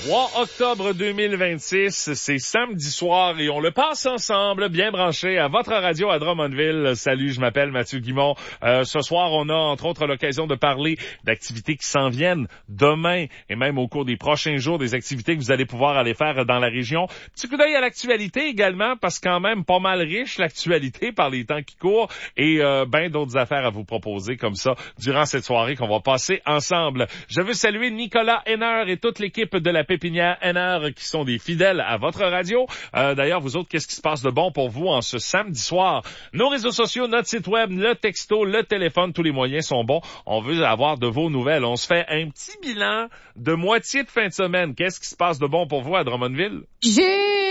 3 octobre 2026, c'est samedi soir et on le passe ensemble, bien branché à votre radio à Drummondville. Salut, je m'appelle Mathieu Guimond. Ce soir, on a entre autres l'occasion de parler d'activités qui s'en viennent demain et même au cours des prochains jours, des activités que vous allez pouvoir aller faire dans la région. Petit coup d'œil à l'actualité également, parce que quand même pas mal riche l'actualité par les temps qui courent et ben d'autres affaires à vous proposer comme ça durant cette soirée qu'on va passer ensemble. Je veux saluer Nicolas Henner et toute l'équipe de la Pépinière Henner qui sont des fidèles à votre radio. D'ailleurs, vous autres, qu'est-ce qui se passe de bon pour vous en ce samedi soir? Nos réseaux sociaux, notre site web, le texto, le téléphone, tous les moyens sont bons. On veut avoir de vos nouvelles. On se fait un petit bilan de moitié de fin de semaine. Qu'est-ce qui se passe de bon pour vous à Drummondville?